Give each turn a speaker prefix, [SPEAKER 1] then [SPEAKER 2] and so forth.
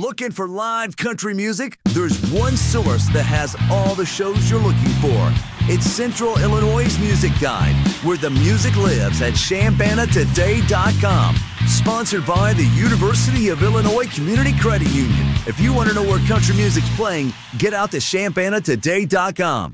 [SPEAKER 1] Looking for live country music? There's one source that has all the shows you're looking for. It's Central Illinois' Music Guide, where the music lives at ChampanaToday.com. Sponsored by the University of Illinois Community Credit Union. If you want to know where country music's playing, get out to ChampanaToday.com.